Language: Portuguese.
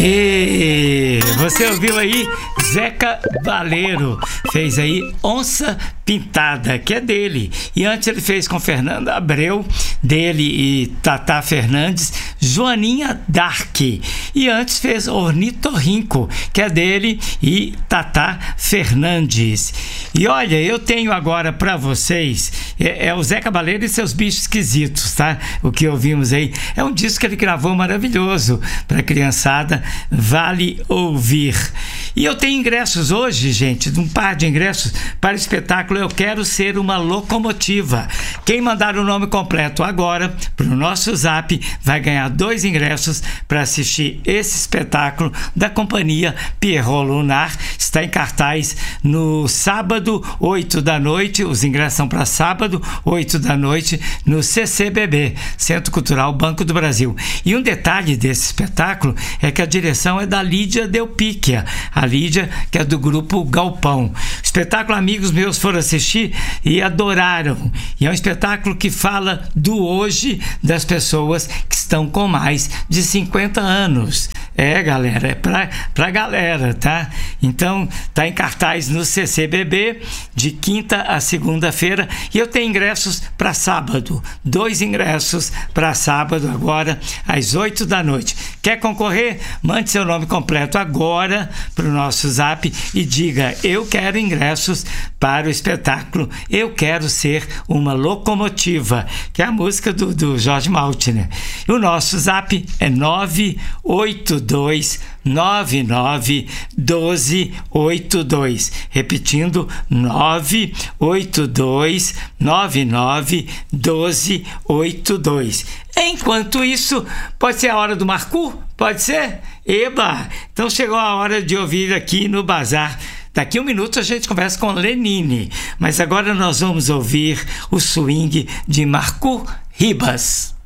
E você ouviu aí Zeca Baleiro, fez aí Onça Pintada, que é dele. E antes ele fez com Fernanda Abreu, dele e Tata Fernandes, Joaninha Dark. E antes fez Ornitorrinco, que é dele e Tata Fernandes. E olha, eu tenho agora para vocês, é o Zeca Baleiro e seus bichos esquisitos, tá? O que ouvimos aí é um disco que ele gravou maravilhoso para a criançada, vale ouvir. E eu tenho ingressos hoje, gente, um par de ingressos para o espetáculo Eu Quero Ser Uma Locomotiva. Quem mandar o nome completo agora para o nosso zap vai ganhar 2 ingressos para assistir esse espetáculo da companhia Pierrot Lunar. Está em cartaz no sábado, 8 da noite. Os ingressos são para sábado, 8 da noite, no CCBB, Centro Cultural Banco do Brasil. E um detalhe desse espetáculo é que a direção é da Lídia Delpicchia, a Lídia, que é do grupo Galpão. Espetáculo, amigos meus foram assistir e adoraram. E é um espetáculo que fala do hoje das pessoas que estão com mais de 50 anos. É, galera, é pra galera, tá? Então, tá em cartaz no CCBB, de quinta a segunda-feira. E eu tenho ingressos para sábado. 2 ingressos para sábado, agora, às 8 da noite. Quer concorrer? Mande seu nome completo agora para o nosso zap e diga: eu quero ingressos para o espetáculo Eu Quero Ser Uma Locomotiva, que é a música do Jorge Maltner. E o nosso zap é 982991282. Repetindo, 982991282. Enquanto isso, pode ser a hora do Marcu? Pode ser? Eba! Então chegou a hora de ouvir aqui no Bazar. Daqui 1 minuto a gente conversa com Lenine, mas agora nós vamos ouvir o swing de Marcu Ribas.